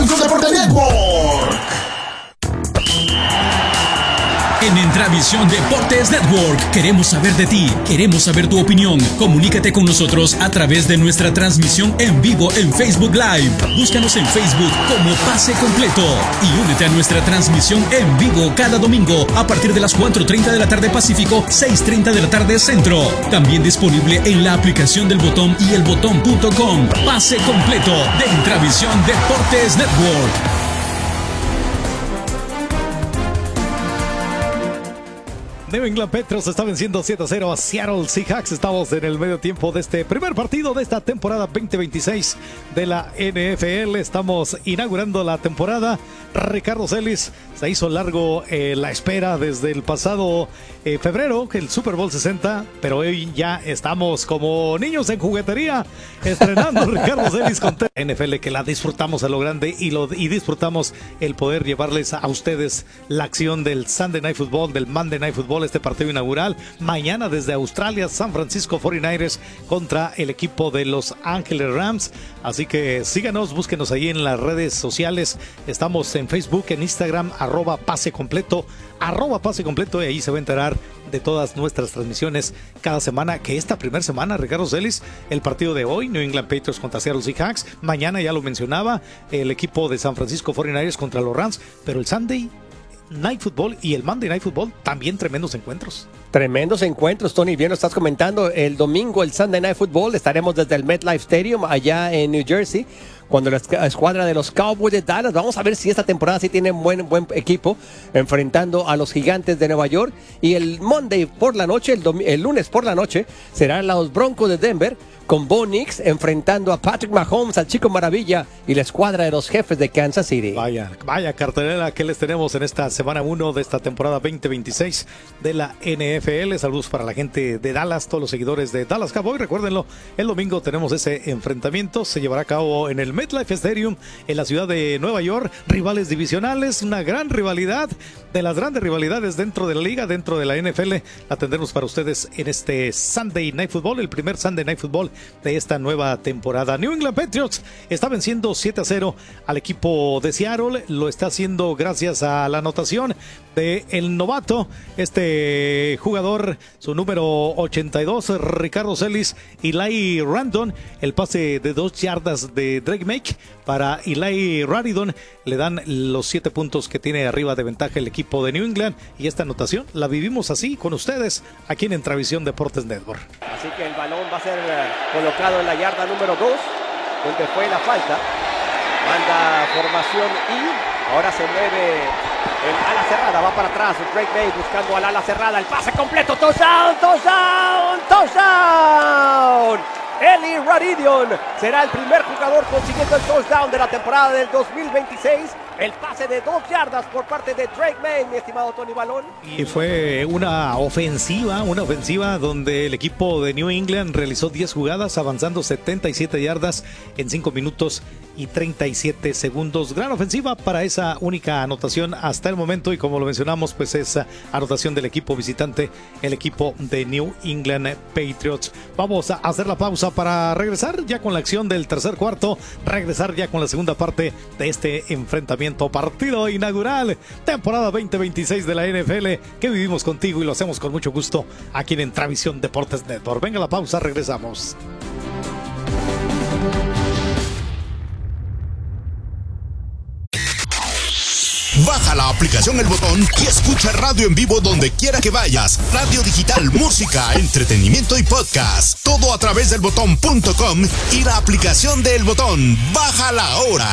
Travisión Deportes Network. En Entravisión Deportes Network queremos saber de ti, queremos saber tu opinión. Comunícate con nosotros a través de nuestra transmisión en vivo en Facebook Live. Búscanos en Facebook como Pase Completo y únete a nuestra transmisión en vivo cada domingo a partir de las 4:30 de la tarde Pacífico, 6:30 de la tarde Centro. También disponible en la aplicación del Botón y elbotón.com. Pase Completo de Entravisión Deportes Network. New England Patriots está venciendo 7-0 a Seattle Seahawks. Estamos en el medio tiempo de este primer partido de esta temporada 2026 de la NFL. Estamos inaugurando la temporada. Ricardo Celis, se hizo largo la espera desde el pasado febrero, el Super Bowl 60, pero hoy ya estamos como niños en juguetería estrenando Ricardo Celis con NFL, que la disfrutamos a lo grande y disfrutamos el poder llevarles a ustedes la acción del Sunday Night Football, del Monday Night Football, este partido inaugural. Mañana desde Australia, San Francisco 49ers contra el equipo de Los Ángeles Rams. Así que síganos, búsquenos ahí en las redes sociales. Estamos en Facebook, en Instagram, @Pase Completo, y ahí se va a enterar de todas nuestras transmisiones cada semana, que esta primera semana, Ricardo Celis, el partido de hoy, New England Patriots contra Seattle Seahawks, mañana ya lo mencionaba, el equipo de San Francisco 49ers contra los Rams, pero el Sunday Night Football y el Monday Night Football también tremendos encuentros. Tremendos encuentros, Tony, bien lo estás comentando. El domingo, el Sunday Night Football, estaremos desde el MetLife Stadium allá en New Jersey, cuando la escuadra de los Cowboys de Dallas, vamos a ver si esta temporada sí tiene buen equipo, enfrentando a los Gigantes de Nueva York. Y el Monday por la noche, el lunes por la noche, serán los Broncos de Denver, con Bo Nix enfrentando a Patrick Mahomes, al Chico Maravilla, y la escuadra de los Jefes de Kansas City. Vaya cartelera que les tenemos en esta semana 1 de esta temporada 2026 de la NFL. Saludos para la gente de Dallas, todos los seguidores de Dallas Cowboys. Recuérdenlo, el domingo tenemos ese enfrentamiento, se llevará a cabo en el MetLife Stadium en la ciudad de Nueva York. Rivales divisionales, una gran rivalidad, de las grandes rivalidades dentro de la liga, dentro de la NFL. La tendremos para ustedes en este Sunday Night Football, el primer Sunday Night Football de esta nueva temporada. New England Patriots está venciendo 7-0 al equipo de Seattle. Lo está haciendo gracias a la anotación de el novato, este jugador, su número 82, Ricardo Celis, Eli Randon. El pase de 2 yardas de Drake Make para Eli Radidon le dan los 7 puntos que tiene arriba de ventaja el equipo de New England, y esta anotación la vivimos así con ustedes aquí en Entravisión Deportes Network. Así que el balón va a ser colocado en la yarda número 2, donde fue la falta. Manda formación y ahora se mueve el ala cerrada, va para atrás Drake May buscando al ala cerrada, el pase completo, touchdown. Eli Radidon será el primer jugador consiguiendo el touchdown de la temporada del 2026. El pase de 2 yardas por parte de Drake May, mi estimado Tony Balón. Y fue una ofensiva donde el equipo de New England realizó 10 jugadas, avanzando 77 yardas en 5 minutos y 37 segundos. Gran ofensiva para esa única anotación hasta el momento, y como lo mencionamos, pues esa anotación del equipo visitante, el equipo de New England Patriots. Vamos a hacer la pausa para regresar ya con la acción del tercer cuarto, regresar ya con la segunda parte de este enfrentamiento, partido inaugural, temporada 2026 de la NFL, que vivimos contigo y lo hacemos con mucho gusto aquí en Entravisión Deportes Network. Venga la pausa, regresamos. Baja la aplicación El Botón y escucha radio en vivo donde quiera que vayas. Radio digital, música, entretenimiento y podcast. Todo a través del botón.com y la aplicación de El Botón. Bájala ahora.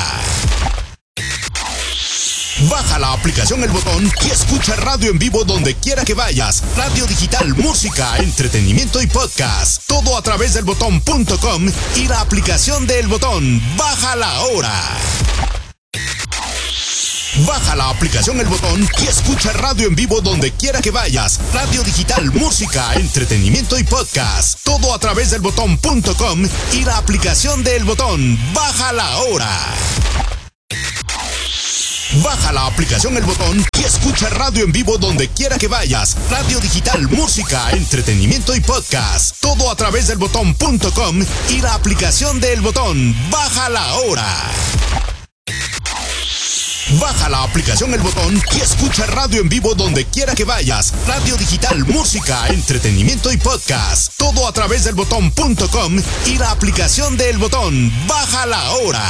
Baja la aplicación El Botón y escucha radio en vivo donde quiera que vayas. Radio digital, música, entretenimiento y podcast. Todo a través del botón.com y la aplicación de El Botón. Bájala ahora. Baja la aplicación El Botón y escucha radio en vivo donde quiera que vayas. Radio digital, música, entretenimiento y podcast. Todo a través del botón.com y la aplicación de El Botón. Bájala ahora. Baja la aplicación El Botón y escucha radio en vivo donde quiera que vayas. Radio digital, música, entretenimiento y podcast. Todo a través del botón.com y la aplicación de El Botón. Bájala ahora. Baja la aplicación El Botón y escucha radio en vivo donde quiera que vayas. Radio digital, música, entretenimiento y podcast. Todo a través del botón.com y la aplicación de El Botón. Bájala ahora.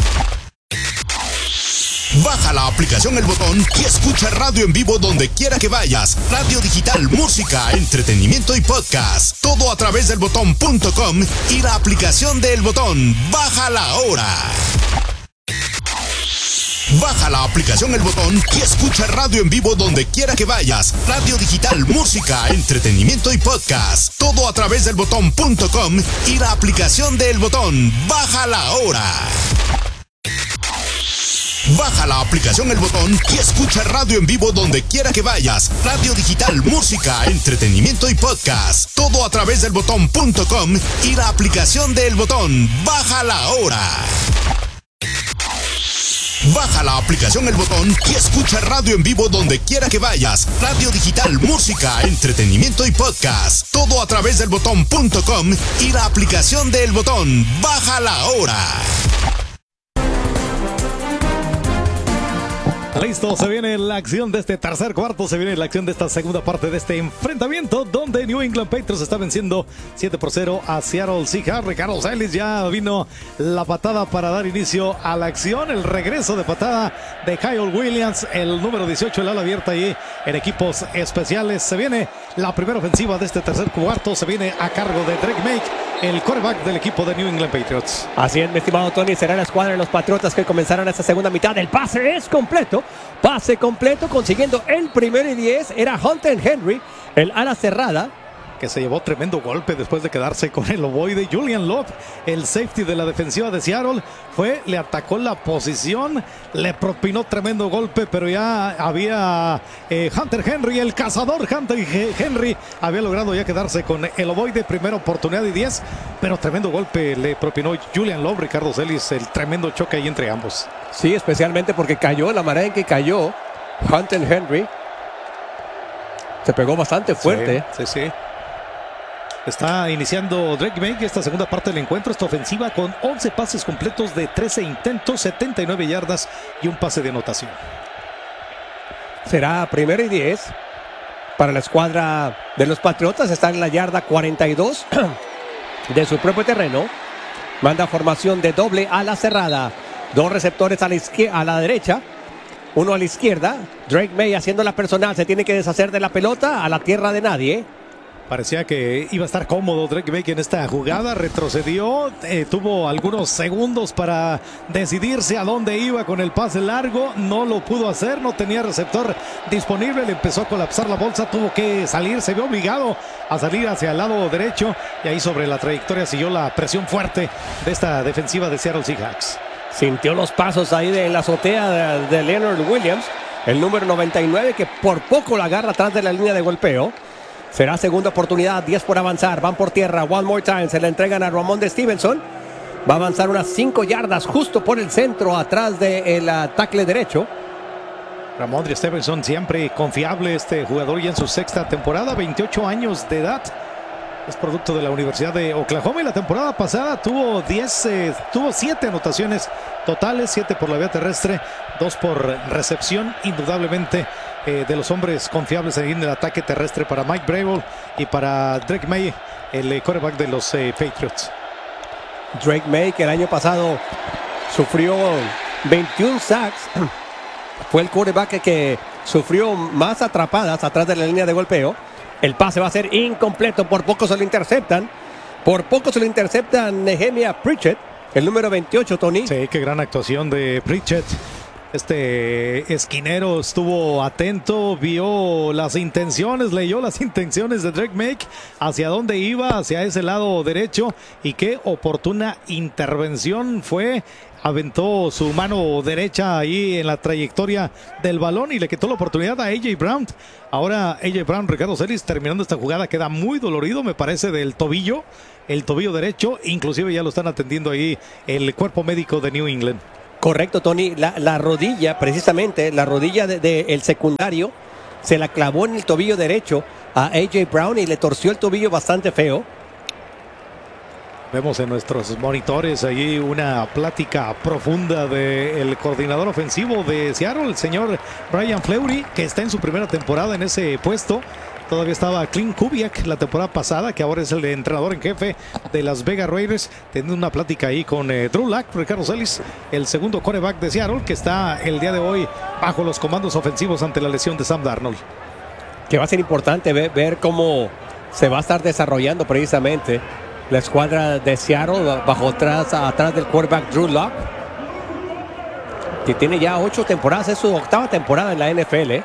Baja la aplicación El Botón y escucha radio en vivo donde quiera que vayas. Radio digital, música, entretenimiento y podcast. Todo a través del botón.com y la aplicación de El Botón. Bájala ahora. Baja la aplicación El Botón y escucha radio en vivo donde quiera que vayas. Radio digital, música, entretenimiento y podcast. Todo a través del botón.com y la aplicación de El Botón. Bájala ahora. Baja la aplicación El Botón y escucha radio en vivo donde quiera que vayas. Radio digital, música, entretenimiento y podcast. Todo a través del botón.com y la aplicación de El Botón. Bájala ahora. Baja la aplicación El Botón y escucha radio en vivo donde quiera que vayas. Radio digital, música, entretenimiento y podcast. Todo a través del botón.com y la aplicación de El Botón. Bájala ahora. Listo, se viene la acción de este tercer cuarto, se viene la acción de esta segunda parte de este enfrentamiento donde New England Patriots está venciendo 7-0 a Seattle Seahawks. Ricardo Celis, ya vino la patada para dar inicio a la acción, el regreso de patada de Kyle Williams, el número 18, el ala abierta ahí en equipos especiales. Se viene la primera ofensiva de este tercer cuarto, se viene a cargo de Drake Maye, el quarterback del equipo de New England Patriots. Así es, mi estimado Tony, será la escuadra de los Patriotas que comenzarán esta segunda mitad. El pase es completo. Pase completo, consiguiendo el 1-10. Era Hunter Henry, el ala cerrada, que se llevó tremendo golpe después de quedarse con el ovoide. Julian Love, el safety de la defensiva de Seattle, le atacó la posición, le propinó tremendo golpe, pero ya había Hunter Henry, el cazador Hunter Henry, había logrado ya quedarse con el ovoide. Primera oportunidad y 10, pero tremendo golpe le propinó Julian Love. Ricardo Celis, el tremendo choque ahí entre ambos. Sí, especialmente porque cayó, la manera en que cayó Hunter Henry, se pegó bastante fuerte. Sí. Está iniciando Drake Maye esta segunda parte del encuentro, esta ofensiva con 11 pases completos de 13 intentos, 79 yardas y un pase de anotación. Será 1-10 para la escuadra de los Patriotas. Está en la yarda 42 de su propio terreno. Manda formación de doble ala cerrada. Dos receptores a la derecha, uno a la izquierda. Drake Maye haciendo la personal, se tiene que deshacer de la pelota a la tierra de nadie. Parecía que iba a estar cómodo Drake Maye en esta jugada, retrocedió, tuvo algunos segundos para decidirse a dónde iba con el pase largo, no lo pudo hacer, no tenía receptor disponible, le empezó a colapsar la bolsa, tuvo que salir, se vio obligado a salir hacia el lado derecho y ahí sobre la trayectoria siguió la presión fuerte de esta defensiva de Seattle Seahawks. Sintió los pasos ahí en la azotea de Leonard Williams, el número 99, que por poco la agarra atrás de la línea de golpeo. Será segunda oportunidad, 10 por avanzar, van por tierra, one more time, se la entregan a Rhamondre Stevenson. Va a avanzar unas 5 yardas justo por el centro, atrás del tackle derecho. Rhamondre Stevenson, siempre confiable este jugador, ya en su sexta temporada, 28 años de edad. Es producto de la Universidad de Oklahoma y la temporada pasada tuvo 7 anotaciones totales, 7 por la vía terrestre, 2 por recepción, indudablemente de los hombres confiables ahí en el ataque terrestre para Mike Vrabel y para Drake Maye, el quarterback de los Patriots. Drake Maye, que el año pasado sufrió 21 sacks, fue el quarterback que sufrió más atrapadas atrás de la línea de golpeo. El pase va a ser incompleto, por poco se lo interceptan. Nehemiah Pritchett, el número 28, Tony. Sí, qué gran actuación de Pritchett. Este esquinero estuvo atento, vio las intenciones, leyó las intenciones de Drake Maye, hacia dónde iba, hacia ese lado derecho, y qué oportuna intervención fue. Aventó su mano derecha ahí en la trayectoria del balón y le quitó la oportunidad a A.J. Brown. Ahora A.J. Brown, Ricardo Celis, terminando esta jugada, queda muy dolorido, me parece, del tobillo, el tobillo derecho. Inclusive ya lo están atendiendo ahí el cuerpo médico de New England. Correcto, Tony. La rodilla, precisamente, la rodilla del secundario, se la clavó en el tobillo derecho a A.J. Brown y le torció el tobillo bastante feo. Vemos en nuestros monitores allí una plática profunda del coordinador ofensivo de Seattle, el señor Brian Fleury, que está en su primera temporada en ese puesto. Todavía estaba Clint Kubiak la temporada pasada, que ahora es el entrenador en jefe de Las Vegas Raiders, teniendo una plática ahí con Drew Lock, Ricardo Celis, el segundo quarterback de Seattle, que está el día de hoy bajo los comandos ofensivos ante la lesión de Sam Darnold. Que va a ser importante ver cómo se va a estar desarrollando precisamente la escuadra de Seattle bajo atrás del quarterback Drew Lock, que tiene ya 8 temporadas, es su 8ª temporada en la NFL.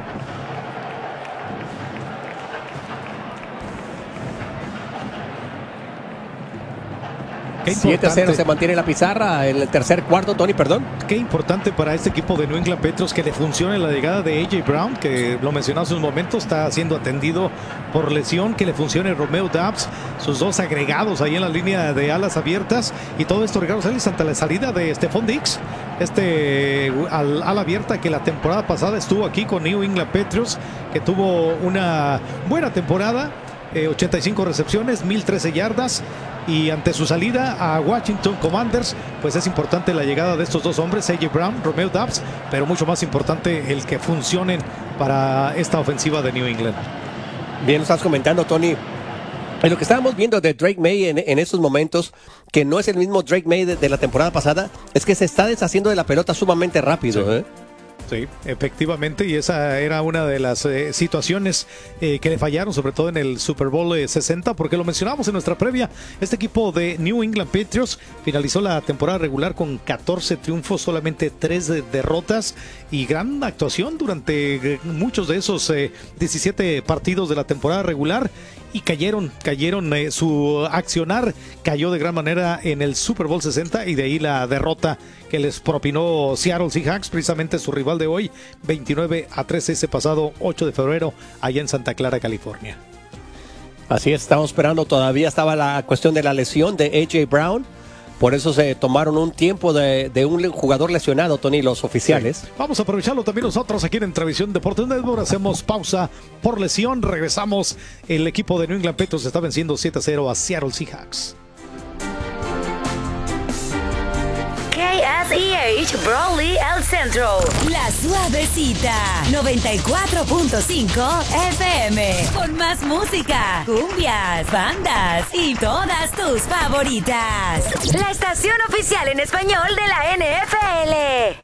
7-0 se mantiene la pizarra en el tercer cuarto, Tony, perdón. Qué importante para este equipo de New England Patriots que le funcione la llegada de A.J. Brown, que lo mencionó hace un momento, está siendo atendido por lesión, que le funcione Romeo Doubs, sus 2 agregados ahí en la línea de alas abiertas, y todo esto, Ricardo Celis, ante la salida de Stephon Diggs, al ala abierta que la temporada pasada estuvo aquí con New England Patriots, que tuvo una buena temporada, 85 recepciones, 1013 yardas. Y ante su salida a Washington Commanders, pues es importante la llegada de estos 2 hombres, A.J. Brown, Romeo Doubs, pero mucho más importante el que funcionen para esta ofensiva de New England. Bien, lo estás comentando, Tony. En lo que estábamos viendo de Drake May en estos momentos, que no es el mismo Drake May de la temporada pasada, es que se está deshaciendo de la pelota sumamente rápido, sí. Sí, efectivamente, y esa era una de las situaciones que le fallaron, sobre todo en el Super Bowl 60, porque lo mencionábamos en nuestra previa. Este equipo de New England Patriots finalizó la temporada regular con 14 triunfos, solamente 3 derrotas, y gran actuación durante muchos de esos 17 partidos de la temporada regular. Y cayeron, su accionar cayó de gran manera en el Super Bowl 60, y de ahí la derrota que les propinó Seattle Seahawks, precisamente su rival de hoy, 29-13 ese pasado 8 de febrero allá en Santa Clara, California. Así es, estamos esperando, todavía estaba la cuestión de la lesión de A.J. Brown. Por eso se tomaron un tiempo de un jugador lesionado, Tony, los oficiales. Sí. Vamos a aprovecharlo también nosotros aquí en Televisión Deportes Network. Hacemos pausa por lesión. Regresamos. El equipo de New England Patriots está venciendo 7-0 a Seattle Seahawks. KSEH Brawley El Centro. La Suavecita 94.5 FM. Con más música, cumbias, bandas y todas tus favoritas. La estación oficial en español de la NFL.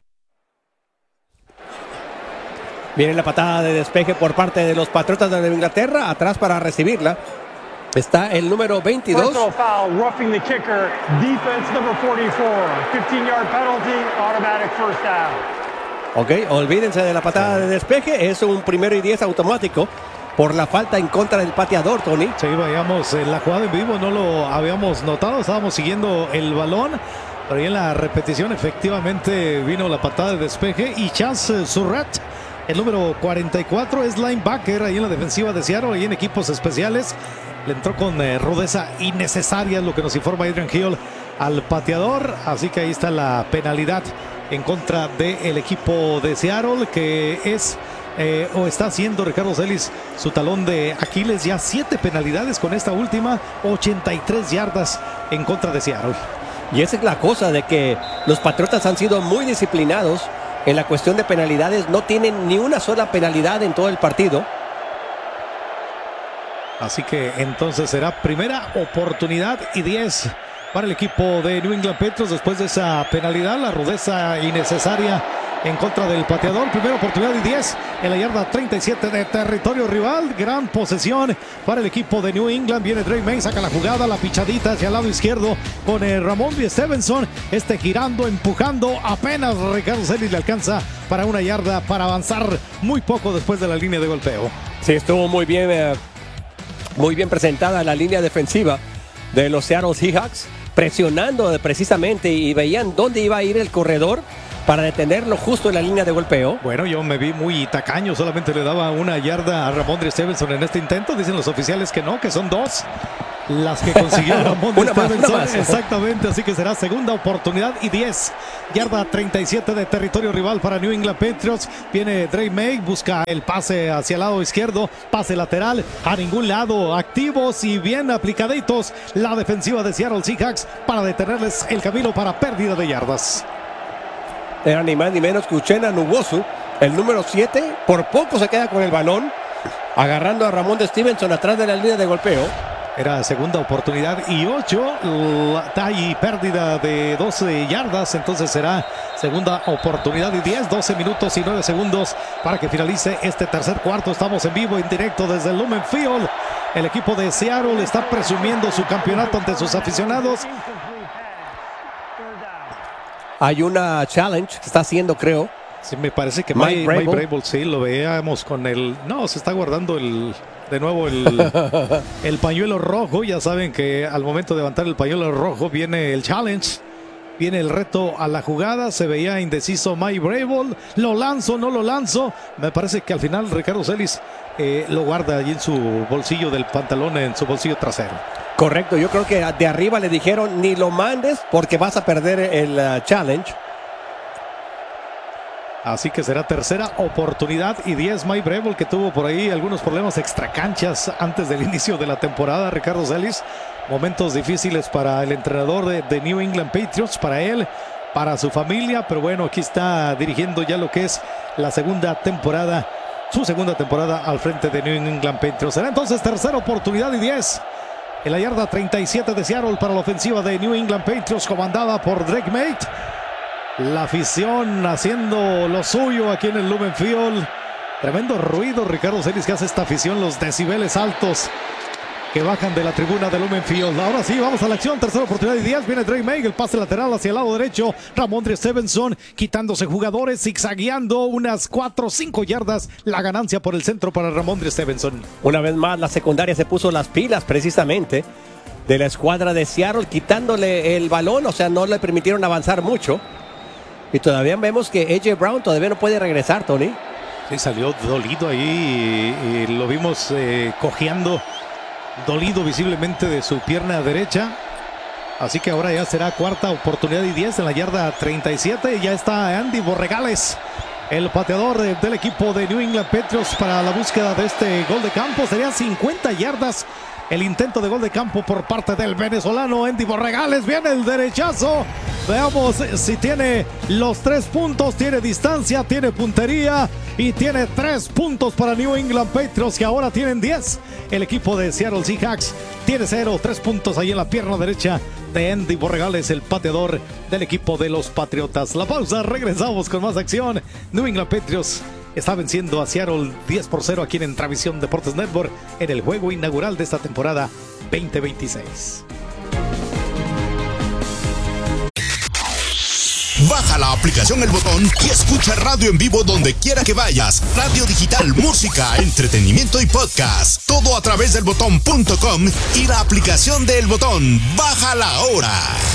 Viene la patada de despeje por parte de los Patriotas de Inglaterra. Atrás para recibirla está el número 22. Personal foul, roughing the kicker, defense number 44, 15-yard penalty, automatic first down. Ok, olvídense de la patada de despeje, es un 1-y-10 automático por la falta en contra del pateador, Tony. Sí, vayamos, la jugada en vivo no lo habíamos notado, estábamos siguiendo el balón, pero ahí en la repetición efectivamente vino la patada de despeje, y Chance Surratt, el número 44, es linebacker ahí en la defensiva de Seattle, ahí en equipos especiales. Le entró con rudeza innecesaria, lo que nos informa Adrian Hill, al pateador. Así que ahí está la penalidad en contra del equipo de Seattle, que es o está haciendo Ricardo Celis su talón de Aquiles. Ya 7 penalidades con esta última, 83 yardas en contra de Seattle. Y esa es la cosa, de que los Patriotas han sido muy disciplinados en la cuestión de penalidades. No tienen ni una sola penalidad en todo el partido. Así que entonces será primera oportunidad y 10 para el equipo de New England Patriots después de esa penalidad, la rudeza innecesaria en contra del pateador. Primera oportunidad y 10 en la yarda 37 de territorio rival. Gran posesión para el equipo de New England. Viene Drake May, saca la jugada, la pichadita hacia el lado izquierdo con Ramondre Stevenson. girando, empujando. Apenas Ricardo Celis le alcanza para una yarda para avanzar muy poco después de la línea de golpeo. Sí, estuvo muy bien presentada la línea defensiva de los Seattle Seahawks, presionando precisamente, y veían dónde iba a ir el corredor para detenerlo justo en la línea de golpeo. Bueno, yo me vi muy tacaño, solamente le daba una yarda a Ramondre Stevenson en este intento. Dicen los oficiales que no, que son 2. las que consiguió Ramón Una Stevenson. más. Exactamente, así que será segunda oportunidad y 10. Yarda 37 de territorio rival para New England Patriots. Viene Drake May, busca el pase hacia el lado izquierdo, pase lateral, a ningún lado, activos y bien aplicaditos la defensiva de Seattle Seahawks para detenerles el camino para pérdida de yardas. Era ni más ni menos que Uchenna Nwosu, el número 7, por poco se queda con el balón, agarrando a Ramón de Stevenson atrás de la línea de golpeo. Era segunda oportunidad y 8, y pérdida de 12 yardas, entonces será segunda oportunidad y 10, 12 minutos y 9 segundos para que finalice este tercer cuarto. Estamos en vivo, en directo desde el Lumen Field. El equipo de Seattle está presumiendo su campeonato ante sus aficionados. Hay una challenge que está haciendo, creo. Sí, me parece que Mike Mike Vrabel. Vrabel, sí, lo veíamos con el... No, se está guardando de nuevo el pañuelo rojo. Ya saben que al momento de levantar el pañuelo rojo viene el challenge. Viene el reto a la jugada. Se veía indeciso Mike Vrabel. ¿Lo lanzo, no lo lanzo? Me parece que al final Ricardo Celis lo guarda allí en su bolsillo del pantalón, en su bolsillo trasero. Correcto, yo creo que de arriba le dijeron ni lo mandes porque vas a perder el challenge. Así que será tercera oportunidad y 10. Mike Vrabel, que tuvo por ahí algunos problemas extracanchas antes del inicio de la temporada. Ricardo Celis, momentos difíciles para el entrenador de New England Patriots, para él, para su familia. Pero bueno, aquí está dirigiendo ya lo que es la segunda temporada, su segunda temporada al frente de New England Patriots. Será entonces tercera oportunidad y 10. En la yarda 37 de Seattle para la ofensiva de New England Patriots, comandada por Drake May. La afición haciendo lo suyo aquí en el Lumen Field. Tremendo ruido, Ricardo Celis, que hace esta afición, los decibeles altos que bajan de la tribuna de Lumen Field. Ahora sí, vamos a la acción, tercera oportunidad y 10. Viene Drake May, el pase lateral hacia el lado derecho. Ramondre Stevenson quitándose jugadores, zigzagueando unas 4 o 5 yardas. La ganancia por el centro para Ramondre Stevenson. Una vez más, la secundaria se puso las pilas precisamente de la escuadra de Seattle, quitándole el balón, o sea, no le permitieron avanzar mucho. Y todavía vemos que A.J. Brown todavía no puede regresar, Tony. Sí, salió dolido ahí y lo vimos cojeando, dolido visiblemente de su pierna derecha. Así que ahora ya será cuarta oportunidad y 10 en la yarda 37. Ya está Andy Borregales, el pateador del equipo de New England Patriots, para la búsqueda de este gol de campo. Serían 50 yardas el intento de gol de campo por parte del venezolano Andy Borregales. Viene el derechazo. Veamos si tiene los 3 puntos, tiene distancia, tiene puntería y tiene 3 puntos para New England Patriots, que ahora tienen 10. El equipo de Seattle Seahawks tiene 0, 3 puntos ahí en la pierna derecha de Andy Borregales, el pateador del equipo de los Patriotas. La pausa, regresamos con más acción. New England Patriots está venciendo a Seattle 10-0 aquí en Travisión Deportes Network en el juego inaugural de esta temporada 2026. Baja la aplicación El Botón y escucha radio en vivo donde quiera que vayas. Radio digital, música, entretenimiento y podcast. Todo a través del botón.com y la aplicación de El Botón. Bájala ahora.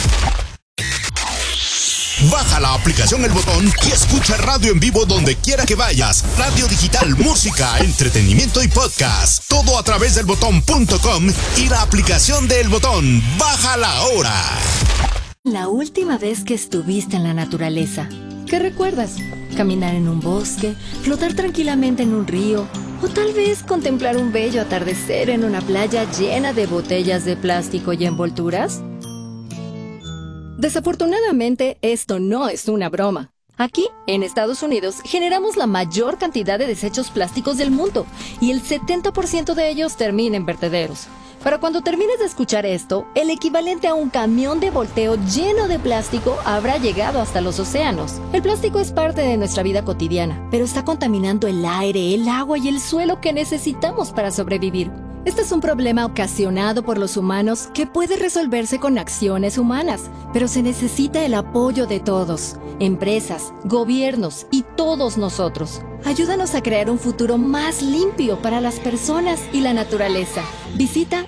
Baja la aplicación El Botón y escucha radio en vivo donde quiera que vayas. Radio digital, música, entretenimiento y podcast. Todo a través del botón.com y la aplicación de El Botón. Bájala ahora. La última vez que estuviste en la naturaleza, ¿qué recuerdas? ¿Caminar en un bosque? ¿Flotar tranquilamente en un río? ¿O tal vez contemplar un bello atardecer en una playa llena de botellas de plástico y envolturas? Desafortunadamente, esto no es una broma. Aquí, en Estados Unidos, generamos la mayor cantidad de desechos plásticos del mundo y el 70% de ellos termina en vertederos. Para cuando termines de escuchar esto, el equivalente a un camión de volteo lleno de plástico habrá llegado hasta los océanos. El plástico es parte de nuestra vida cotidiana, pero está contaminando el aire, el agua y el suelo que necesitamos para sobrevivir. Este es un problema ocasionado por los humanos que puede resolverse con acciones humanas, pero se necesita el apoyo de todos, empresas, gobiernos y todos nosotros. Ayúdanos a crear un futuro más limpio para las personas y la naturaleza. Visita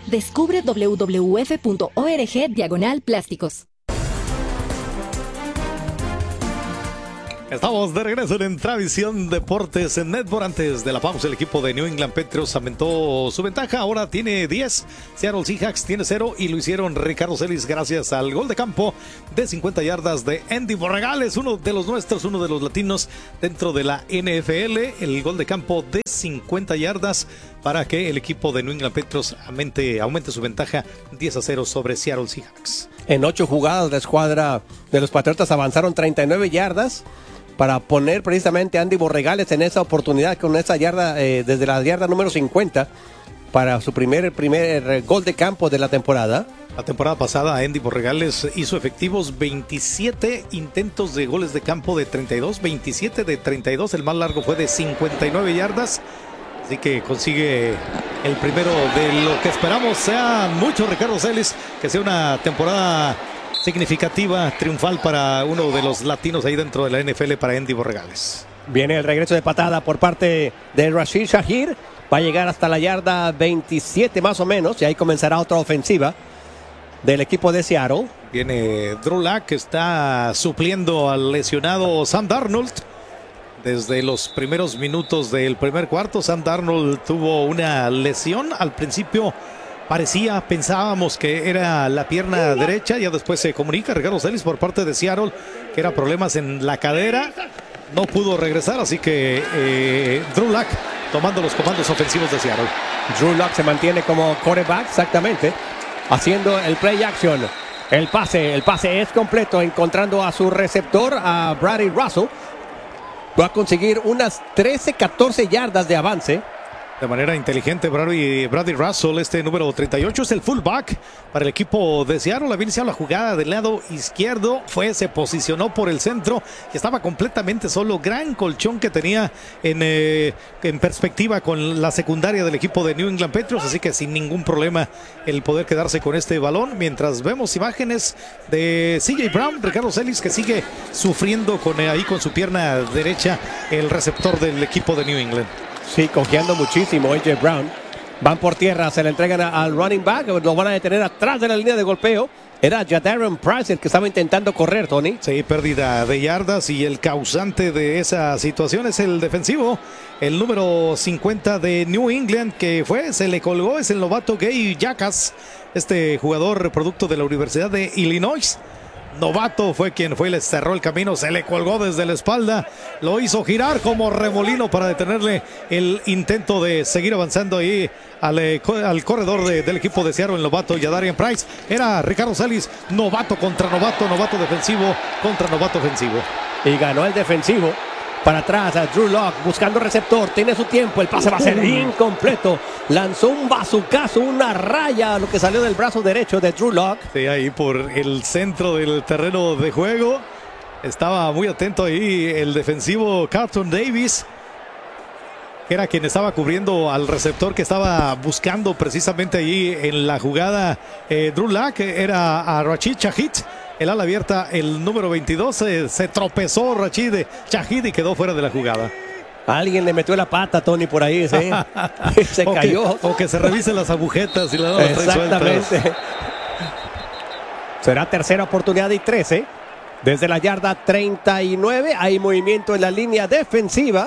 descubre.wwf.org/plásticos. Estamos de regreso en Entravisión Deportes en Network. Antes de la pausa, el equipo de New England Patriots aumentó su ventaja. Ahora tiene 10. Seattle Seahawks tiene 0 y lo hicieron Ricardo Celis gracias al gol de campo de 50 yardas de Andy Borregales, uno de los nuestros, uno de los latinos dentro de la NFL. El gol de campo de 50 yardas para que el equipo de New England Patriots aumente su ventaja 10-0 sobre Seattle Seahawks. En 8 jugadas, la escuadra de los Patriotas avanzaron 39 yardas para poner precisamente a Andy Borregales en esa oportunidad con esa yarda, desde la yarda número 50, para su primer gol de campo de la temporada. La temporada pasada Andy Borregales hizo efectivos 27 intentos de goles de campo de 32, 27 de 32, el más largo fue de 59 yardas. Así que consigue el primero de lo que esperamos sea mucho, Ricardo Celis, que sea una temporada significativa, triunfal para uno de los latinos ahí dentro de la NFL, para Andy Borregales. Viene el regreso de patada por parte de Rashid Shaheed. Va a llegar hasta la yarda 27 más o menos, y ahí comenzará otra ofensiva del equipo de Seattle. Viene Drew Lock, que está supliendo al lesionado Sam Darnold. Desde los primeros minutos del primer cuarto, Sam Darnold tuvo una lesión. Al principio pensábamos que era la pierna derecha, ya después se comunica Ricardo Celis por parte de Seattle que era problemas en la cadera, no pudo regresar, así que Drew Lock tomando los comandos ofensivos de Seattle. Drew Lock se mantiene como quarterback, exactamente, haciendo el play action. El pase es completo, encontrando a su receptor, a Brady Russell. Va a conseguir unas 13-14 yardas de avance. De manera inteligente, Brady Russell, este número 38, es el fullback para el equipo de Seattle. Había iniciado la jugada del lado izquierdo, se posicionó por el centro y estaba completamente solo. Gran colchón que tenía en perspectiva con la secundaria del equipo de New England Patriots, así que sin ningún problema el poder quedarse con este balón. Mientras vemos imágenes de CJ Brown, Ricardo Celis, que sigue sufriendo con su pierna derecha, el receptor del equipo de New England. Sí, cojeando muchísimo AJ Brown. Van por tierra, se le entregan al running back, lo van a detener atrás de la línea de golpeo. Era Jadaron Price el que estaba intentando correr, Tony. Sí, pérdida de yardas, y el causante de esa situación es el defensivo, el número 50 de New England, que se le colgó, es el novato Gay Jacas, este jugador producto de la Universidad de Illinois. Novato fue quien y le cerró el camino, se le colgó desde la espalda, lo hizo girar como remolino para detenerle el intento de seguir avanzando ahí al corredor del equipo de Seattle, el novato Jadaron Price. Era Ricardo Celis, novato contra novato, novato defensivo contra novato ofensivo. Y ganó el defensivo. Para atrás a Drew Lock buscando receptor, tiene su tiempo, el pase va a ser incompleto. Lanzó un bazucazo, una raya, lo que salió del brazo derecho de Drew Lock. Sí, ahí por el centro del terreno de juego. Estaba muy atento ahí el defensivo Carlton Davis, que era quien estaba cubriendo al receptor que estaba buscando precisamente allí en la jugada. Drew Lock era a Rashid Shaheed, el ala abierta, el número 22, se tropezó Rashid Shaheed y quedó fuera de la jugada. Alguien le metió la pata, Tony, por ahí, ¿sí? Se cayó. O que se revisen las agujetas y la trae exactamente. sueltas. Será tercera oportunidad y 13. Desde la yarda 39 hay movimiento en la línea defensiva.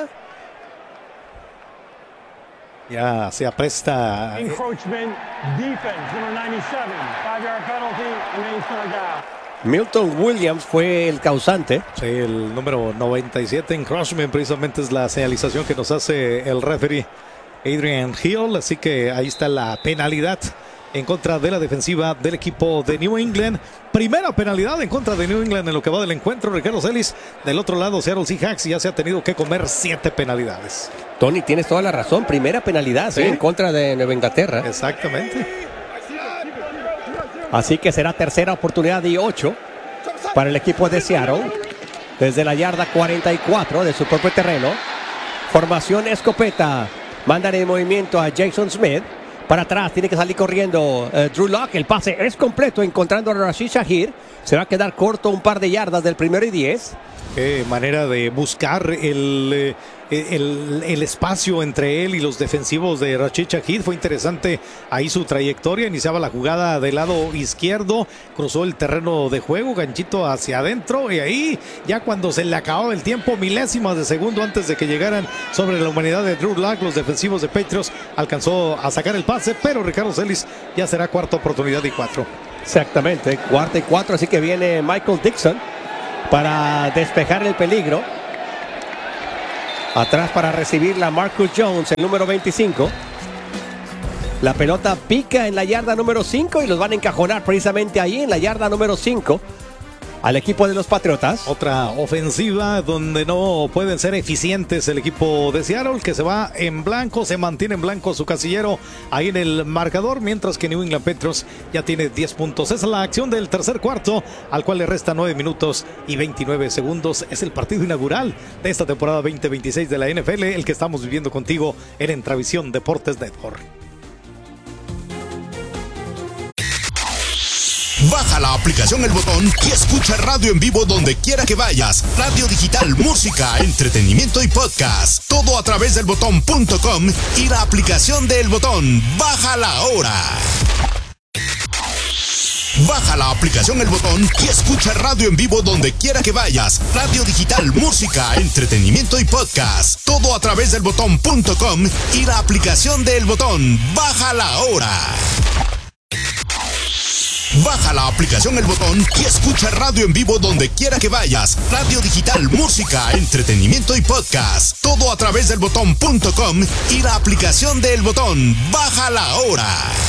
Ya se apresta. Encroachment, defense, number 97, 5-yard penalty, remains third down. Milton Williams fue el causante. Sí, el número 97, encroachment, precisamente es la señalización que nos hace el referee Adrian Hill. Así que ahí está la penalidad en contra de la defensiva del equipo de New England. Primera penalidad en contra de New England en lo que va del encuentro, Ricardo Celis. Del otro lado, Seattle Seahawks ya se ha tenido que comer 7 penalidades. Tony, tienes toda la razón. Primera penalidad, ¿sí? En contra de Nueva Inglaterra. Exactamente. Así que será tercera oportunidad y 8 para el equipo de Seattle. Desde la yarda 44 de su propio terreno. Formación escopeta. Mandan en movimiento a Jason Smith. Para atrás, tiene que salir corriendo Drew Lock. El pase es completo, encontrando a Rashid Shaheed. Se va a quedar corto un par de yardas del primero y 10. Qué manera de buscar el el espacio entre él y los defensivos de Rashid Shaheed. Fue interesante ahí su trayectoria. Iniciaba la jugada del lado izquierdo, cruzó el terreno de juego, ganchito hacia adentro, y ahí ya cuando se le acababa el tiempo, milésimas de segundo antes de que llegaran sobre la humanidad de Drew Lock, los defensivos de Patriots, alcanzó a sacar el pase, pero Ricardo Celis ya será cuarta oportunidad y 4. Exactamente, cuarta y 4, así que viene Michael Dixon para despejar el peligro. Atrás para recibirla Marcus Jones, el número 25. La pelota pica en la yarda número 5 y los van a encajonar precisamente ahí en la yarda número 5 al equipo de los Patriotas. Otra ofensiva donde no pueden ser eficientes el equipo de Seattle, que se va en blanco, se mantiene en blanco su casillero ahí en el marcador, mientras que New England Patriots ya tiene 10 puntos. Esa es la acción del tercer cuarto, al cual le resta 9 minutos y 29 segundos. Es el partido inaugural de esta temporada 2026 de la NFL, el que estamos viviendo contigo en Entravisión Deportes Network. Baja la aplicación El Botón y escucha radio en vivo donde quiera que vayas. Radio digital, música, entretenimiento y podcast. Todo a través del botón.com y la aplicación de El Botón. Bájala ahora. Baja la aplicación El Botón y escucha radio en vivo donde quiera que vayas. Radio digital, música, entretenimiento y podcast. Todo a través del botón.com y la aplicación de El Botón. Bájala ahora. Baja la aplicación El Botón y escucha radio en vivo donde quiera que vayas. Radio digital, música, entretenimiento y podcast. Todo a través del botón.com y la aplicación de El Botón. Bájala ahora.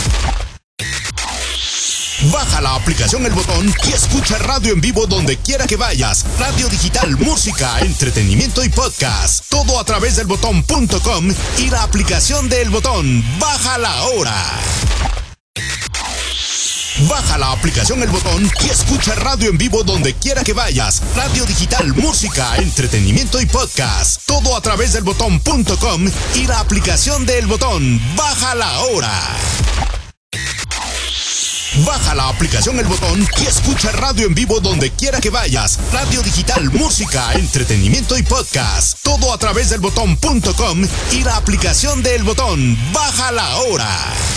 Baja la aplicación El Botón y escucha radio en vivo donde quiera que vayas. Radio digital, música, entretenimiento y podcast. Todo a través del botón.com y la aplicación de El Botón. Bájala ahora. Baja la aplicación El Botón y escucha radio en vivo donde quiera que vayas. Radio digital, música, entretenimiento y podcast. Todo a través del botón.com y la aplicación de El Botón. Bájala ahora. Baja la aplicación El Botón y escucha radio en vivo donde quiera que vayas. Radio digital, música, entretenimiento y podcast. Todo a través del botón.com y la aplicación de El Botón. Bájala ahora.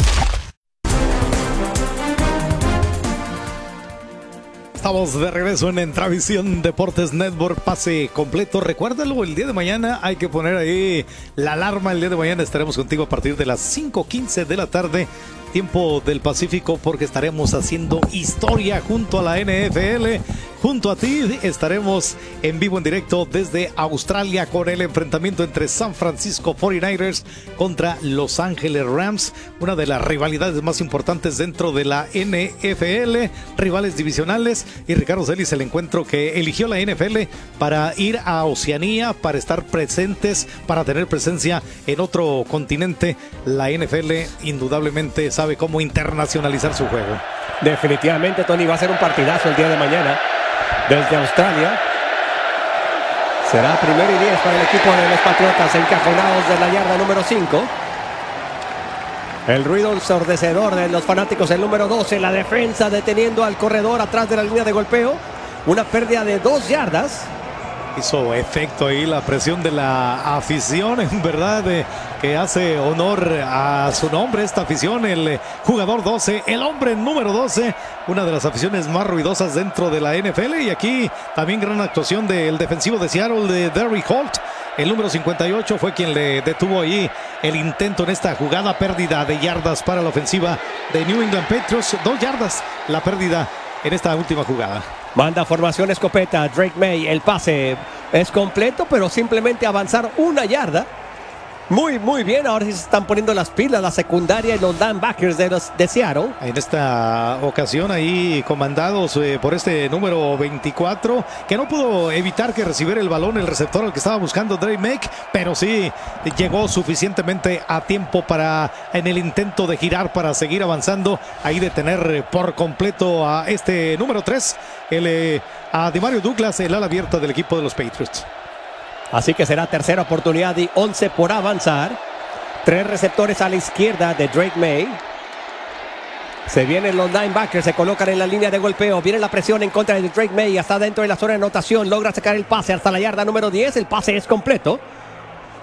Estamos de regreso en Entravisión Deportes Network, pase completo. Recuérdalo, el día de mañana hay que poner ahí la alarma. El día de mañana estaremos contigo a partir de las 5:15 de la tarde, tiempo del Pacífico, porque estaremos haciendo historia junto a la NFL. Junto a ti estaremos en vivo, en directo desde Australia, con el enfrentamiento entre San Francisco 49ers contra Los Ángeles Rams, una de las rivalidades más importantes dentro de la NFL, rivales divisionales, y Ricardo Celis, el encuentro que eligió la NFL para ir a Oceanía, para estar presentes, para tener presencia en otro continente. La NFL indudablemente sabe cómo internacionalizar su juego. Definitivamente, Tony, va a ser un partidazo el día de mañana. Desde Australia será 1º y 10 para el equipo de los Patriotas, encajonados de la yarda número 5. El ruido ensordecedor de los fanáticos, el número 12, la defensa deteniendo al corredor atrás de la línea de golpeo. Una pérdida de 2 yardas. Hizo efecto ahí la presión de la afición, en verdad, que hace honor a su nombre esta afición, el jugador 12, el hombre número 12, una de las aficiones más ruidosas dentro de la NFL. Y aquí también gran actuación del defensivo de Seattle, de Derrick Holt. El número 58 fue quien le detuvo ahí el intento en esta jugada. Pérdida de yardas para la ofensiva de New England Patriots, 2 yardas la pérdida en esta última jugada. Manda formación escopeta, Drake May, el pase es completo, pero simplemente avanzar 1 yarda. Muy bien, ahora sí se están poniendo las pilas la secundaria y los linebackers de Seattle. En esta ocasión ahí comandados por este número 24, que no pudo evitar que recibiera el balón el receptor al que estaba buscando Drake May, pero sí llegó suficientemente a tiempo para, en el intento de girar para seguir avanzando, ahí detener por completo a este número 3, a Demario Douglas, el ala abierta del equipo de los Patriots. Así que será tercera oportunidad y 11 por avanzar. 3 receptores a la izquierda de Drake May. Se vienen los linebackers, se colocan en la línea de golpeo. Viene la presión en contra de Drake May. Hasta dentro de la zona de anotación. Logra sacar el pase hasta la yarda número 10. El pase es completo.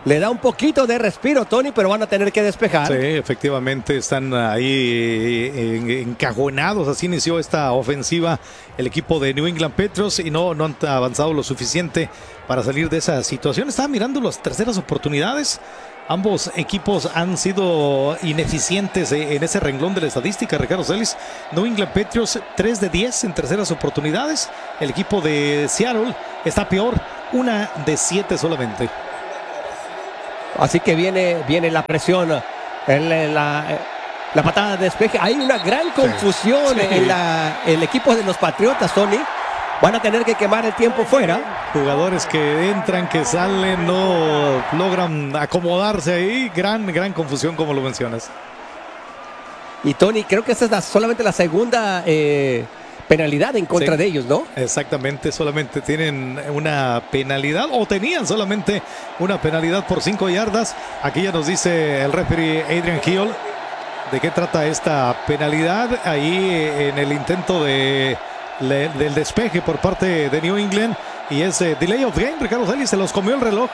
le da un poquito de respiro, Tony, pero van a tener que despejar. Sí, efectivamente están ahí encajonados. Así inició esta ofensiva el equipo de New England Patriots y no han avanzado lo suficiente para salir de esa situación. Estaba mirando las terceras oportunidades. Ambos equipos han sido ineficientes en ese renglón de la estadística, Ricardo Celis. New England Patriots 3 de 10 en terceras oportunidades. El equipo de Seattle está peor, 1 de 7 solamente. Así que viene la presión, la patada de despeje. Hay una gran confusión en el equipo de los Patriotas, Tony. Van a tener que quemar el tiempo fuera. Jugadores que entran, que salen, no logran acomodarse ahí. Gran confusión, como lo mencionas. Y Tony, creo que esta es solamente la segunda penalidad en contra de ellos, ¿no? Exactamente, solamente tienen una penalidad, o tenían solamente una penalidad por 5 yardas. Aquí ya nos dice el referee Adrian Hill de qué trata esta penalidad. Ahí en el intento del despeje por parte de New England, y es delay of game. Ricardo Celis, se los comió el reloj.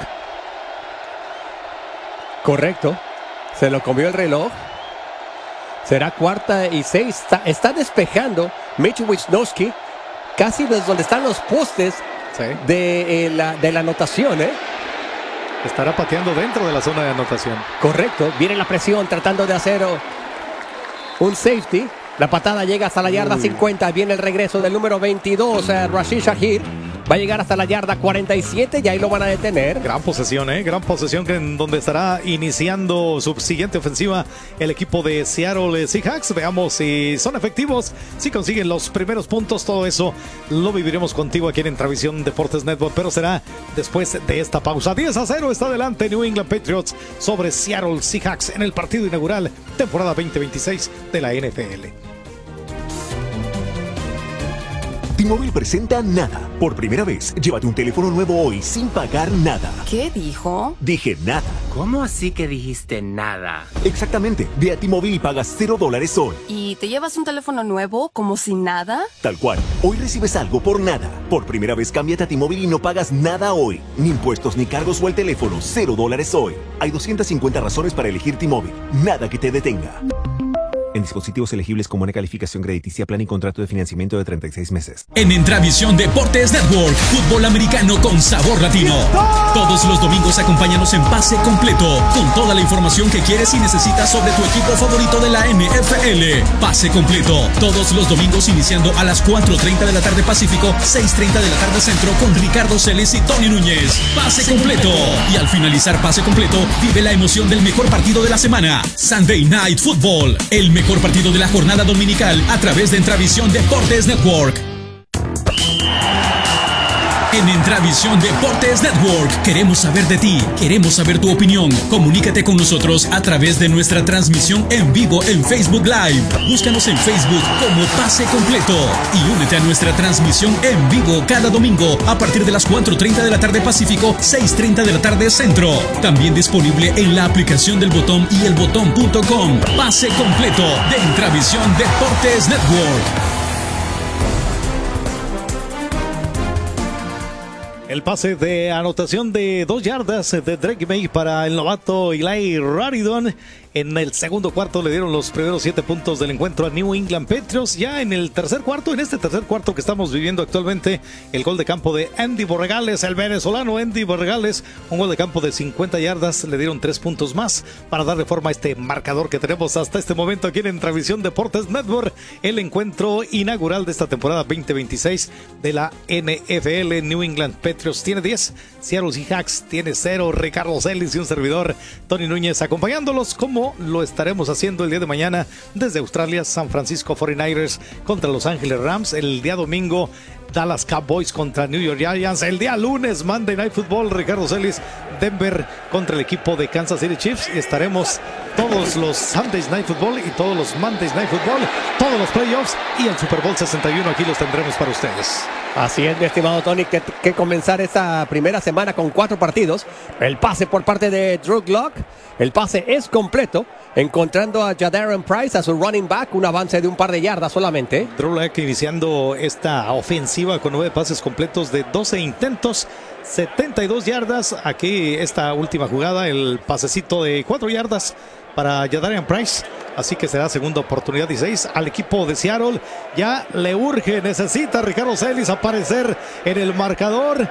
Correcto, se lo comió el reloj. Será 4ª y 6. Está despejando Mitch Wisnowski casi desde donde están los postes de la anotación, Estará pateando dentro de la zona de anotación. Correcto, viene la presión tratando de hacer un safety. La patada llega hasta la yarda 50. Viene el regreso del número 22, Rashid Shahir. Va a llegar hasta la yarda 47 y ahí lo van a detener. Gran posesión, gran posesión, en donde estará iniciando su siguiente ofensiva el equipo de Seattle Seahawks. Veamos si son efectivos, si consiguen los primeros puntos. Todo eso lo viviremos contigo aquí en Entravisión Deportes Network, pero será después de esta pausa. 10-0 está adelante New England Patriots sobre Seattle Seahawks en el partido inaugural temporada 2026 de la NFL. T-Mobile presenta Nada. Por primera vez, llévate un teléfono nuevo hoy sin pagar nada. ¿Qué dijo? Dije nada. ¿Cómo así que dijiste nada? Exactamente. Ve a T-Mobile y pagas $0 hoy. ¿Y te llevas un teléfono nuevo como si nada? Tal cual. Hoy recibes algo por nada. Por primera vez, cámbiate a T-Mobile y no pagas nada hoy. Ni impuestos, ni cargos o el teléfono. $0 hoy. Hay 250 razones para elegir T-Mobile. Nada que te detenga. En dispositivos elegibles con buena calificación crediticia, plan y contrato de financiamiento de 36 meses. En Entravisión Deportes Network, fútbol americano con sabor latino. Todos los domingos acompáñanos en Pase Completo, con toda la información que quieres y necesitas sobre tu equipo favorito de la NFL. Pase Completo, todos los domingos iniciando a las 4:30 de la tarde Pacífico, 6:30 de la tarde Centro, con Ricardo Celis y Tony Núñez. Pase Completo. Y al finalizar Pase Completo, vive la emoción del mejor partido de la semana. Sunday Night Football, el mejor partido de la jornada dominical a través de Entravisión Deportes Network. En Entravisión Deportes Network queremos saber de ti, queremos saber tu opinión. Comunícate con nosotros a través de nuestra transmisión en vivo en Facebook Live. Búscanos en Facebook como Pase Completo y únete a nuestra transmisión en vivo cada domingo a partir de las 4:30 de la tarde Pacífico, 6:30 de la tarde Centro. También disponible en la aplicación del Botón y elbotón.com. Pase Completo de Entravisión Deportes Network. El pase de anotación de 2 yardas de Drake May para el novato Eli Raridon. En el segundo cuarto le dieron los primeros 7 puntos del encuentro a New England Patriots. Ya en el tercer cuarto, en este tercer cuarto que estamos viviendo actualmente, el gol de campo de Andy Borregales, el venezolano Andy Borregales, un gol de campo de 50 yardas, le dieron 3 puntos más para darle forma a este marcador que tenemos hasta este momento aquí en Entravisión Deportes Network, el encuentro inaugural de esta temporada 2026 de la NFL. New England Patriots tiene 10, Seattle Seahawks tiene 0, Ricardo Celis y un servidor, Tony Núñez, acompañándolos como lo estaremos haciendo el día de mañana desde Australia. San Francisco 49ers contra Los Ángeles Rams, el día domingo Dallas Cowboys contra New York Giants, el día lunes Monday Night Football, Ricardo Celis, Denver contra el equipo de Kansas City Chiefs, y estaremos todos los Sunday Night Football y todos los Monday Night Football, todos los playoffs y el Super Bowl 61, aquí los tendremos para ustedes. Así es, mi estimado Tony, que comenzar esta primera semana con 4 partidos. El pase por parte de Drew Lock, el pase es completo, encontrando a Jadaron Price, a su running back, un avance de un par de yardas solamente. Drew Lock iniciando esta ofensiva con 9 pases completos de 12 intentos, 72 yardas. Aquí esta última jugada, el pasecito de 4 yardas para Jadarian Price. Así que será segunda oportunidad 16 al equipo de Seattle. Ya le urge, necesita Ricardo Celis aparecer en el marcador.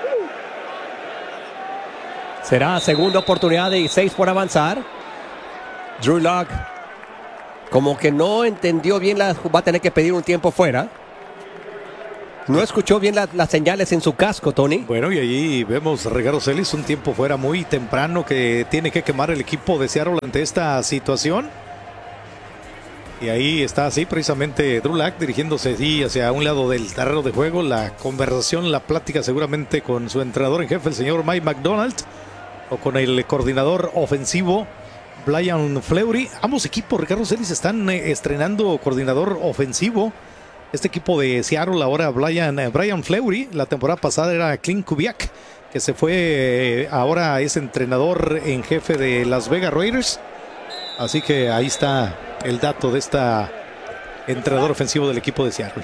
Será segunda oportunidad de 16 por avanzar. Drew Lock como que no entendió bien, va a tener que pedir un tiempo fuera. No escuchó bien las señales en su casco, Tony. Bueno, y allí vemos a Ricardo Celis un tiempo fuera muy temprano que tiene que quemar el equipo de Seattle ante esta situación. Y ahí está así precisamente Drew Lock dirigiéndose hacia un lado del terreno de juego. La conversación, la plática seguramente con su entrenador en jefe, el señor Mike McDonald, o con el coordinador ofensivo Brian Fleury. Ambos equipos, Ricardo Celis, están estrenando coordinador ofensivo. Este equipo de Seattle ahora Brian Fleury. La temporada pasada era Clint Kubiak, que se fue, ahora es entrenador en jefe de Las Vegas Raiders. Así que ahí está el dato de esta entrenador ofensivo del equipo de Seattle.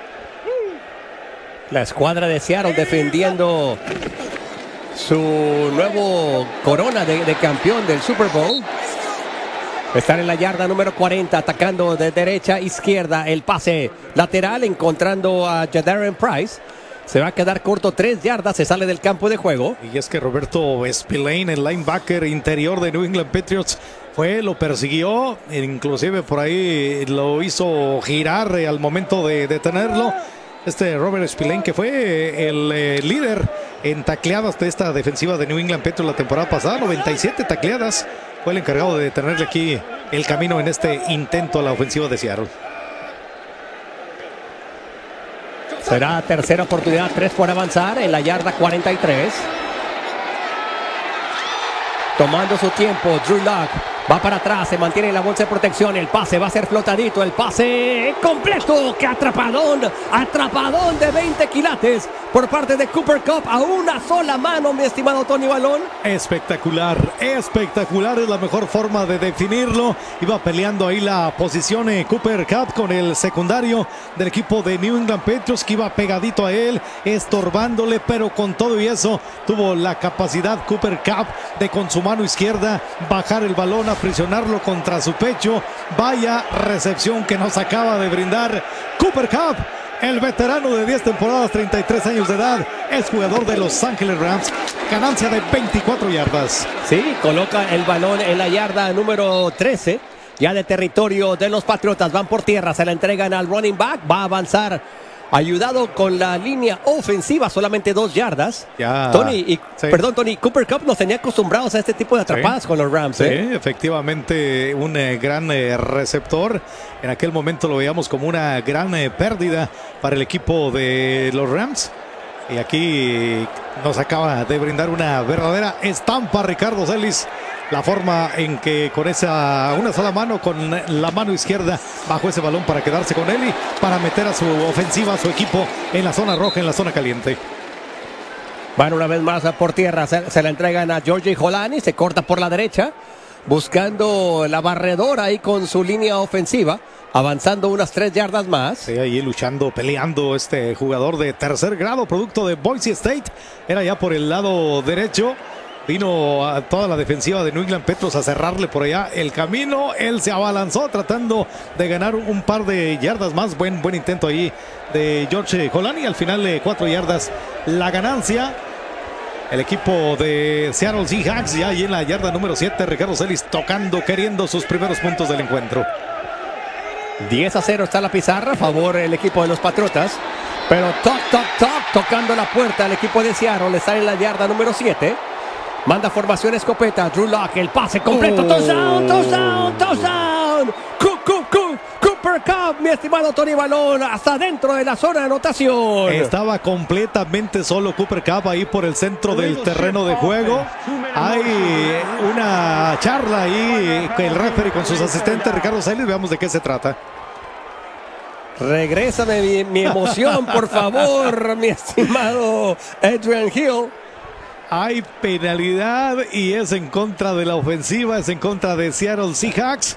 La escuadra de Seattle defendiendo su nuevo corona de campeón del Super Bowl. Están en la yarda número 40, atacando de derecha a izquierda. El pase lateral, encontrando a Jadarian Price. Se va a quedar corto, 3 yardas, se sale del campo de juego. Y es que Roberto Spillane, el linebacker interior de New England Patriots, lo persiguió, inclusive por ahí lo hizo girar al momento de detenerlo. Robert Spillane, que fue el líder en tacleadas de esta defensiva de New England Patriots la temporada pasada, 97 tacleadas, fue el encargado de detenerle aquí el camino en este intento a la ofensiva de Seattle. Será tercera oportunidad, 3 por avanzar en la yarda 43. Tomando su tiempo, Drew Lock va para atrás, se mantiene en la bolsa de protección. El pase va a ser flotadito, el pase completo. ¡Qué atrapadón! Atrapadón de 20 quilates por parte de Cooper Kupp a una sola mano, mi estimado Tony Balón. Espectacular, espectacular, es la mejor forma de definirlo. Iba peleando ahí la posición Cooper Kupp con el secundario del equipo de New England Patriots, que iba pegadito a él, estorbándole, pero con todo y eso tuvo la capacidad Cooper Kupp de con su mano izquierda bajar el balón, aprisionarlo contra su pecho. Vaya recepción que nos acaba de brindar Cooper Kupp. El veterano de 10 temporadas, 33 años de edad, es jugador de Los Ángeles Rams. Ganancia de 24 yardas. Sí, coloca el balón en la yarda número 13, ya de territorio de los Patriotas. Van por tierra, se la entregan al running back, va a avanzar, ayudado con la línea ofensiva, solamente 2 yardas. Ya. Tony, Cooper Kupp nos tenía acostumbrados a este tipo de atrapadas con los Rams. Sí, efectivamente, un gran receptor. En aquel momento lo veíamos como una gran pérdida para el equipo de los Rams. Y aquí nos acaba de brindar una verdadera estampa Ricardo Celis. La forma en que con una sola mano, con la mano izquierda, bajó ese balón para quedarse con él y para meter a su ofensiva, a su equipo en la zona roja, en la zona caliente. Bueno, una vez más por tierra, se la entregan a Georgie Holani, se corta por la derecha, buscando la barredora ahí con su línea ofensiva, avanzando unas 3 yardas más. Sí, ahí luchando, peleando este jugador de tercer grado, producto de Boise State, era ya por el lado derecho. Vino a toda la defensiva de New England Patriots a cerrarle por allá el camino. Él se abalanzó tratando de ganar un par de yardas más. Buen intento ahí de George Holani. Al final 4 yardas la ganancia. El equipo de Seattle Seahawks ya ahí en la yarda número 7. Ricardo Celis tocando, queriendo sus primeros puntos del encuentro. 10-0 está la pizarra, a favor el equipo de los Patriotas. Pero tocando la puerta al equipo de Seattle. Le sale en la yarda número 7. Manda formación escopeta, Drew Lock, el pase completo, touchdown. Cooper Kupp, mi estimado Tony Balón, hasta dentro de la zona de anotación. Estaba completamente solo Cooper Kupp ahí por el centro del terreno de juego. Hay una charla ahí con el referee con sus asistentes, Ricardo Celis, veamos de qué se trata. Regrésame mi emoción, por favor, mi estimado Adrian Hill. Hay penalidad y es en contra de la ofensiva, es en contra de Seattle Seahawks.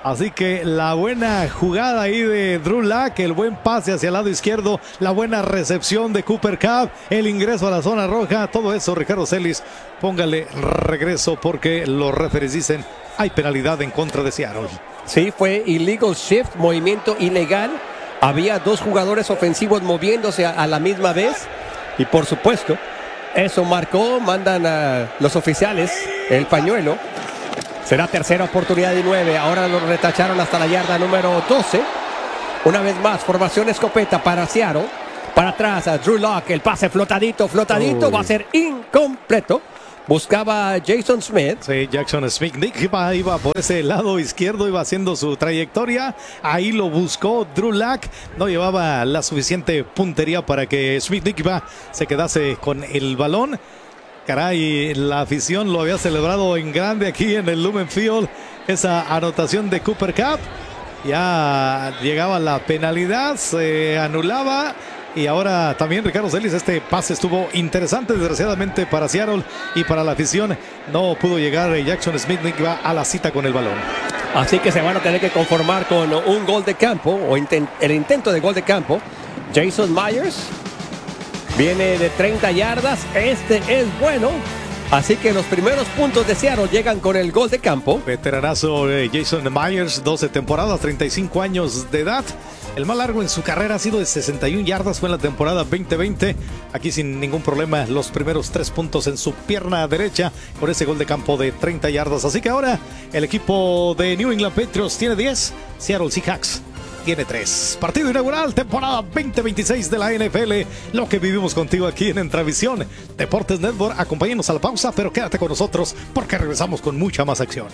Así que la buena jugada ahí de Drew Lock, el buen pase hacia el lado izquierdo, la buena recepción de Cooper Kupp, el ingreso a la zona roja, todo eso, Ricardo Celis, póngale regreso porque los referees dicen hay penalidad en contra de Seattle. Sí, fue illegal shift, movimiento ilegal. Había dos jugadores ofensivos moviéndose a la misma vez y por supuesto eso marcó, mandan a los oficiales el pañuelo. Será tercera oportunidad y 9. Ahora lo retacharon hasta la yarda número 12. Una vez más, formación escopeta para Seattle. Para atrás a Drew Lock. El pase flotadito. Va a ser incompleto. Buscaba Jason Smith. Sí, Jackson Smith. Nick iba por ese lado izquierdo, iba haciendo su trayectoria. Ahí lo buscó Drew Lock. No llevaba la suficiente puntería para que Smith Nick se quedase con el balón. Caray, la afición lo había celebrado en grande aquí en el Lumen Field. Esa anotación de Cooper Kupp. Ya llegaba la penalidad, se anulaba. Y ahora también Ricardo Celis, este pase estuvo interesante, desgraciadamente para Seattle y para la afición. No pudo llegar Jackson Smith, que va a la cita con el balón. Así que se van a tener que conformar con un gol de campo, o el intento de gol de campo. Jason Myers viene de 30 yardas, este es bueno. Así que los primeros puntos de Seattle llegan con el gol de campo. Veteranazo Jason Myers, 12 temporadas, 35 años de edad. El más largo en su carrera ha sido de 61 yardas, fue en la temporada 2020. Aquí sin ningún problema los primeros 3 puntos en su pierna derecha con ese gol de campo de 30 yardas. Así que ahora el equipo de New England Patriots tiene 10, Seattle Seahawks tiene 3. Partido inaugural, temporada 2026 de la NFL. Lo que vivimos contigo aquí en Entravisión Deportes Network. Acompáñenos a la pausa, pero quédate con nosotros porque regresamos con mucha más acción.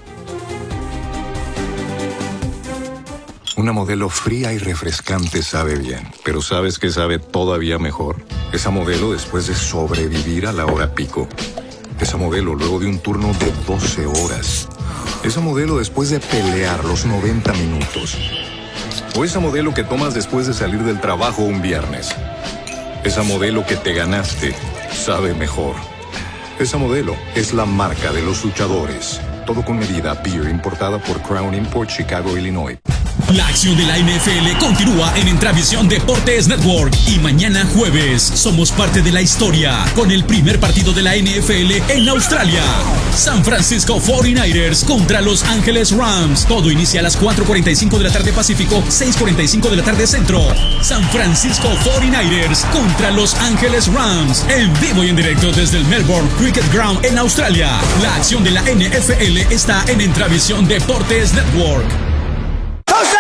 Una Modelo fría y refrescante sabe bien, pero ¿sabes qué sabe todavía mejor? Esa Modelo después de sobrevivir a la hora pico. Esa Modelo luego de un turno de 12 horas. Esa Modelo después de pelear los 90 minutos. O esa Modelo que tomas después de salir del trabajo un viernes. Esa Modelo que te ganaste sabe mejor. Esa Modelo es la marca de los luchadores. Todo con medida. Beer importada por Crown Import, Chicago, Illinois. La acción de la NFL continúa en Entravisión Deportes Network. Y mañana jueves somos parte de la historia con el primer partido de la NFL en Australia. San Francisco 49ers contra Los Ángeles Rams. Todo inicia a las 4:45 de la tarde Pacífico, 6:45 de la tarde Centro. San Francisco 49ers contra Los Ángeles Rams. En vivo y en directo desde el Melbourne Cricket Ground en Australia. La acción de la NFL está en Entravisión Deportes Network.